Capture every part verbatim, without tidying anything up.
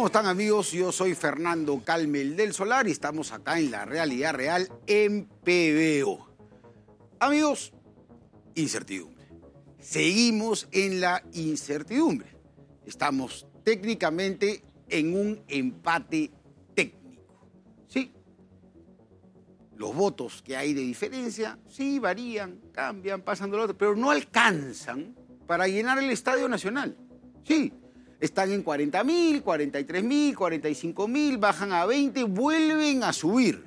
¿Cómo están, amigos? Yo soy Fernando Calmel del Solar y estamos acá en La Realidad Real en P B O. Amigos, incertidumbre. Seguimos en la incertidumbre. Estamos técnicamente en un empate técnico. Sí, los votos que hay de diferencia, sí, varían, cambian, pasan de lo otro, pero no alcanzan para llenar el Estadio Nacional. Sí, están en cuarenta mil, cuarenta y tres mil, cuarenta y cinco mil, bajan a veinte, vuelven a subir.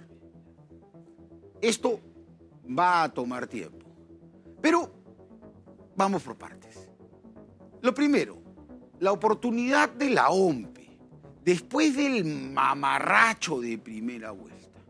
Esto va a tomar tiempo. Pero vamos por partes. Lo primero, la oportunidad de la O M P E, después del mamarracho de primera vuelta,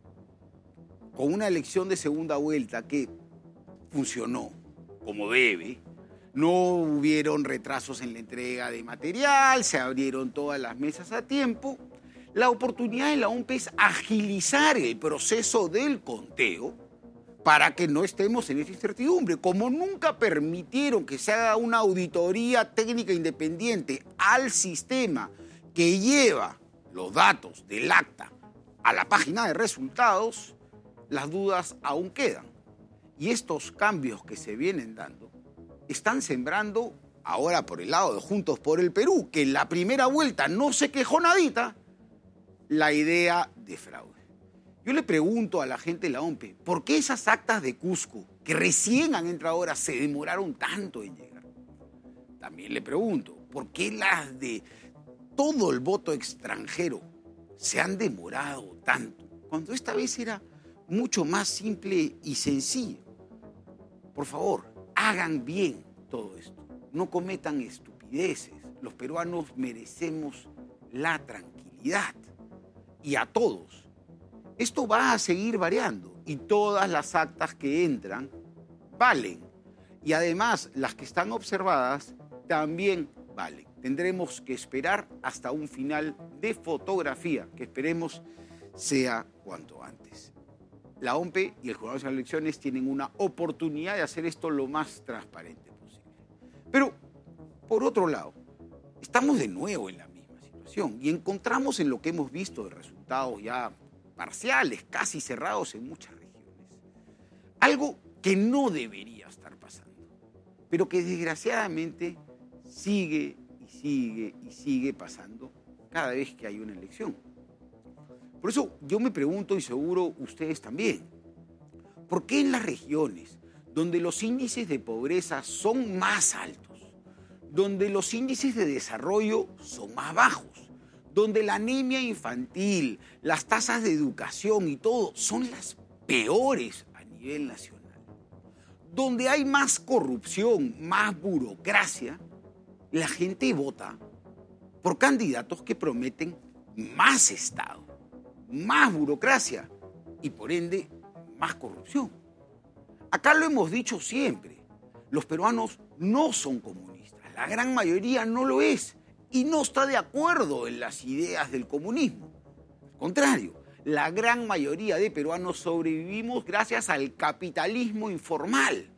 con una elección de segunda vuelta que funcionó como debe. No hubieron retrasos en la entrega de material, se abrieron todas las mesas a tiempo. La oportunidad de la O M P E es agilizar el proceso del conteo para que no estemos en esa incertidumbre. Como nunca permitieron que se haga una auditoría técnica independiente al sistema que lleva los datos del acta a la página de resultados, las dudas aún quedan. Y estos cambios que se vienen dando están sembrando, ahora por el lado de Juntos por el Perú, que en la primera vuelta no se quejó nadita, la idea de fraude. Yo le pregunto a la gente de la O M P E, ¿por qué esas actas de Cusco, que recién han entrado ahora, se demoraron tanto en llegar? También le pregunto, ¿por qué las de todo el voto extranjero se han demorado tanto? Cuando esta vez era mucho más simple y sencillo. Por favor, hagan bien todo esto. No cometan estupideces. Los peruanos merecemos la tranquilidad. Y a todos. Esto va a seguir variando. Y todas las actas que entran valen. Y además, las que están observadas también valen. Tendremos que esperar hasta un final de fotografía, que esperemos sea cuanto antes. La O M P E y el Jurado Nacional de Elecciones tienen una oportunidad de hacer esto lo más transparente posible. Pero, por otro lado, estamos de nuevo en la misma situación y encontramos en lo que hemos visto de resultados ya parciales, casi cerrados en muchas regiones, algo que no debería estar pasando, pero que desgraciadamente sigue y sigue y sigue pasando cada vez que hay una elección. Por eso yo me pregunto, y seguro ustedes también, ¿por qué en las regiones donde los índices de pobreza son más altos, donde los índices de desarrollo son más bajos, donde la anemia infantil, las tasas de educación y todo son las peores a nivel nacional, donde hay más corrupción, más burocracia, la gente vota por candidatos que prometen más Estado, más burocracia y, por ende, más corrupción? Acá lo hemos dicho siempre, los peruanos no son comunistas, la gran mayoría no lo es y no está de acuerdo en las ideas del comunismo. Al contrario, la gran mayoría de peruanos sobrevivimos gracias al capitalismo informal.